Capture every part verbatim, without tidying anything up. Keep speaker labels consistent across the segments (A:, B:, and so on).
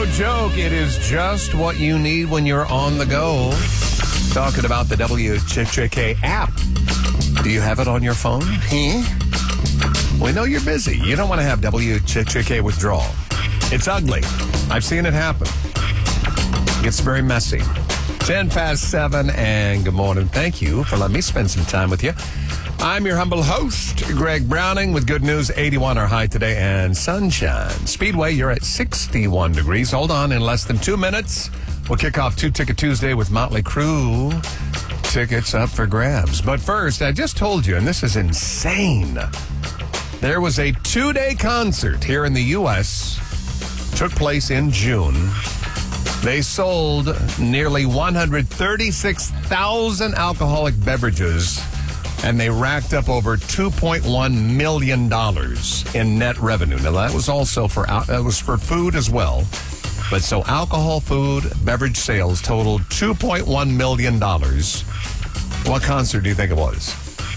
A: no joke. It is just what you need when you're on the go. Talking about the W J J K app. Do you have it on your phone? Huh? We know you're busy. You don't want to have W J J K withdrawal. It's ugly. I've seen it happen. It gets very messy. ten past seven, and good morning. Thank you for letting me spend some time with you. I'm your humble host, Greg Browning, with good news. eighty-one our high today and sunshine. Speedway, you're at sixty-one degrees. Hold on, in less than two minutes, we'll kick off Two Ticket Tuesday with Motley Crue. Tickets up for grabs. But first, I just told you, and this is insane, there was a two-day concert here in the U S Took place in June. They sold nearly one hundred thirty-six thousand alcoholic beverages, and they racked up over two point one million dollars in net revenue. Now, that was also for, that was for food as well. But so alcohol, food, beverage sales totaled two point one million dollars. What concert do you think it was?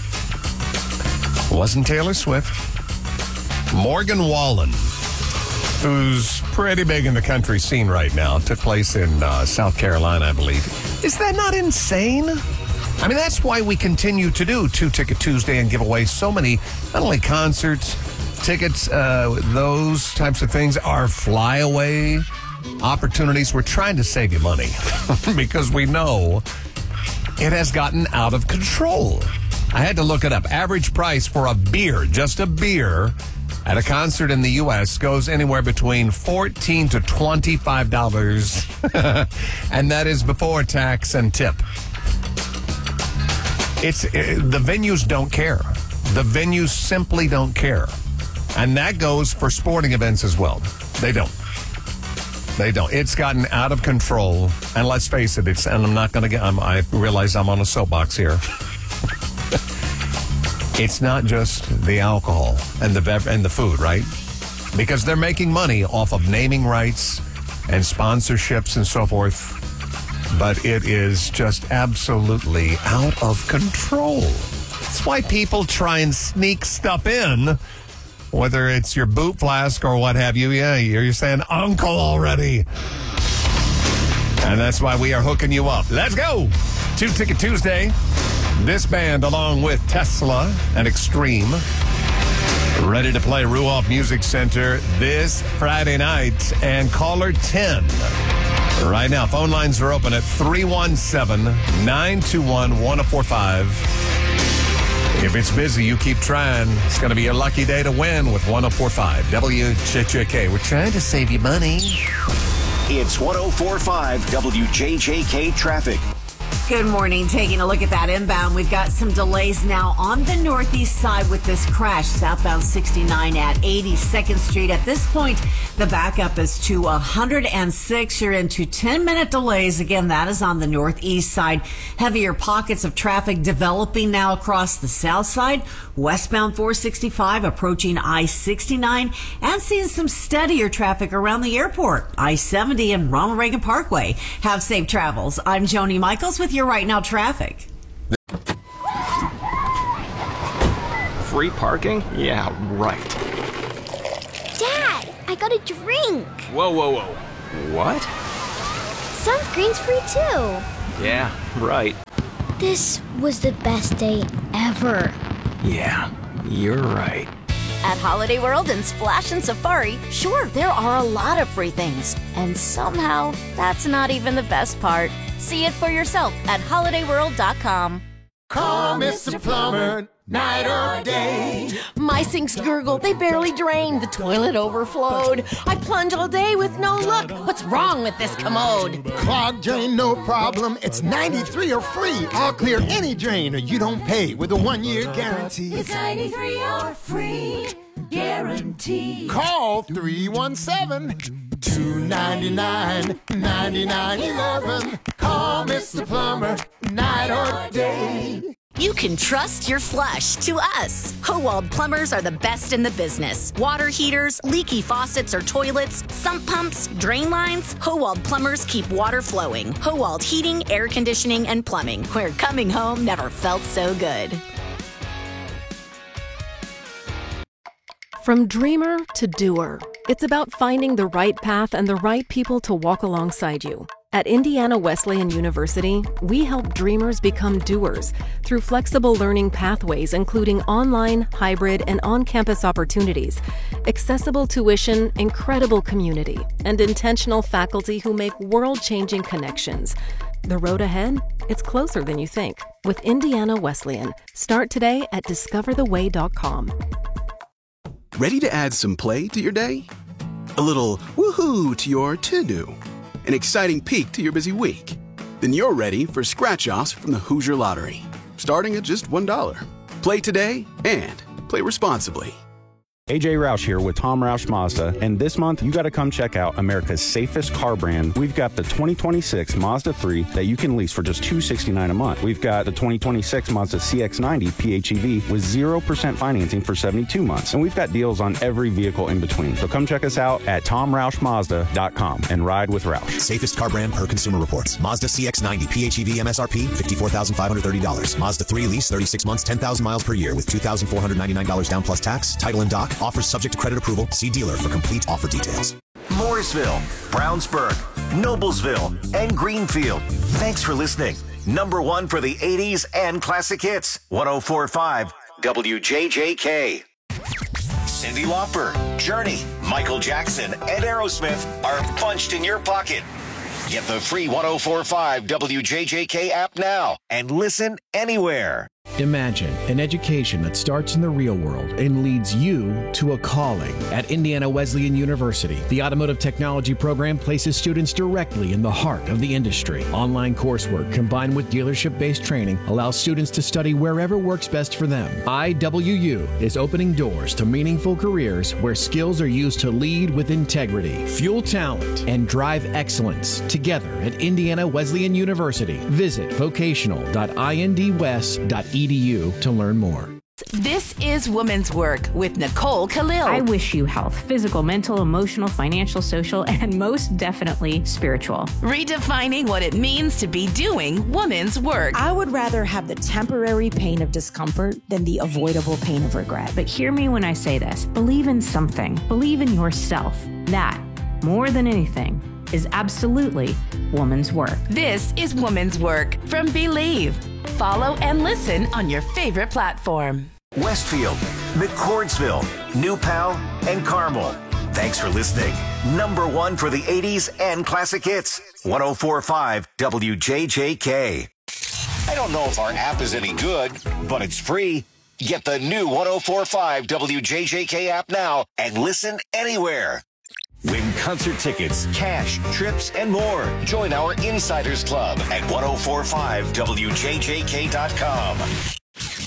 A: It wasn't Taylor Swift. Morgan Wallen, who's pretty big in the country scene right now, took place in uh, South Carolina, I believe. Is that not insane? I mean, that's why we continue to do Two Ticket Tuesday and give away so many, not only concerts, tickets, uh, those types of things, are flyaway opportunities. We're trying to save you money because we know it has gotten out of control. I had to look it up. Average price for a beer, just a beer, at a concert in the U S goes anywhere between fourteen to twenty-five dollars, and that is before tax and tip. It's it, the venues don't care. The venues simply don't care, and that goes for sporting events as well. They don't. They don't. It's gotten out of control, and let's face it. It's and I'm not going to get. I'm, I realize I'm on a soapbox here. It's not just the alcohol and the bev- and the food, right? Because they're making money off of naming rights and sponsorships and so forth. But it is just absolutely out of control. That's why people try and sneak stuff in, whether it's your boot flask or what have you. Yeah, you're saying uncle already. And that's why we are hooking you up. Let's go. Two Ticket Tuesday. This band, along with Tesla and Extreme, ready to play Ruoff Music Center this Friday night. And caller ten. Right now, phone lines are open at three one seven, nine two one, one oh four five. If it's busy, you keep trying. It's going to be your lucky day to win with one oh four five W J J K. We're trying to save you money.
B: It's one oh four five W J J K traffic.
C: Good morning. Taking a look at that inbound, we've got some delays now on the northeast side with this crash, southbound sixty-nine at eighty-second Street. At this point, the backup is to one hundred six. You're into ten-minute delays. Again, that is on the northeast side. Heavier pockets of traffic developing now across the south side. Westbound four sixty-five approaching I sixty-nine, and seeing some steadier traffic around the airport. I seventy and Ronald Reagan Parkway. Have safe travels. I'm Joni Michaels with your Right Now traffic.
D: Free parking? Yeah, right.
E: Dad, I got a drink.
D: Whoa, whoa, whoa. What?
E: Sunscreen's free too.
D: Yeah, right.
E: This was the best day ever.
D: Yeah, you're right.
F: At Holiday World and Splash and Safari, sure, there are a lot of free things. And somehow, that's not even the best part. See it for yourself at holiday world dot com.
G: Call Mister Plumber, night or day.
H: My sinks gurgle, they barely drain. The toilet overflowed. I plunge all day with no luck. What's wrong with this commode?
G: Clogged drain, no problem. It's ninety-three or free. I'll clear any drain or you don't pay with a one-year guarantee.
I: It's ninety-three or free guarantee.
G: Call three one seven, two nine nine, nine nine one one. Call Mister Plumber, night or day.
F: You can trust your flush to us. Howald Plumbers are the best in the business. Water heaters, leaky faucets or toilets, sump pumps, drain lines. Howald Plumbers keep water flowing. Howald Heating, Air Conditioning, and Plumbing, where coming home never felt so good.
J: From dreamer to doer, It's about finding the right path and the right people to walk alongside you. At Indiana Wesleyan University, we help dreamers become doers through flexible learning pathways, including online, hybrid, and on-campus opportunities, accessible tuition, incredible community, and intentional faculty who make world-changing connections. The road ahead? It's closer than you think. With Indiana Wesleyan. Start today at discover the way dot com.
K: Ready to add some play to your day? A little woohoo to your to-do? An exciting peek to your busy week? Then you're ready for scratch-offs from the Hoosier Lottery, starting at just one dollar. Play today and play responsibly.
L: A J Roush here with Tom Roush Mazda, and this month you got to come check out America's safest car brand. We've got the twenty twenty-six Mazda three that you can lease for just two hundred sixty-nine dollars a month. We've got the twenty twenty-six Mazda C X ninety P H E V with zero percent financing for seventy-two months, and we've got deals on every vehicle in between. So come check us out at tom roush mazda dot com and ride with Roush.
M: Safest car brand per Consumer Reports. Mazda C X ninety P H E V M S R P fifty-four thousand five hundred thirty dollars. Mazda three lease thirty-six months, ten thousand miles per year with two thousand four hundred ninety-nine dollars down plus tax. Title and dock. Offers subject to credit approval. See dealer for complete offer details.
B: Mooresville, Brownsburg, Noblesville, and Greenfield. Thanks for listening. Number one for the eighties and classic hits. one oh four point five W J J K. Cyndi Lauper, Journey, Michael Jackson, and Aerosmith are punched in your pocket. Get the free one oh four point five W J J K app now and listen anywhere.
N: Imagine an education that starts in the real world and leads you to a calling. At Indiana Wesleyan University, the Automotive Technology program places students directly in the heart of the industry. Online coursework combined with dealership-based training allows students to study wherever works best for them. I W U is opening doors to meaningful careers where skills are used to lead with integrity, fuel talent, and drive excellence together at Indiana Wesleyan University. Visit vocational dot I N D west dot E D U to learn more.
O: This is Women's Work with Nicole Khalil.
P: I wish you health, physical, mental, emotional, financial, social, and most definitely spiritual.
O: Redefining what it means to be doing women's work.
Q: I would rather have the temporary pain of discomfort than the avoidable pain of regret.
P: But hear me when I say this. Believe in something. Believe in yourself. That, more than anything, is absolutely woman's work.
O: This is Woman's Work from Believe. Follow and listen on your favorite platform.
B: Westfield, McCordsville, New Pal, and Carmel. Thanks for listening. Number one for the eighties and classic hits. one oh four point five W J J K. I don't know if our app is any good, but it's free. Get the new one oh four point five W J J K app now and listen anywhere. Win concert tickets, cash, trips, and more. Join our Insiders Club at ten forty-five W J J K dot com.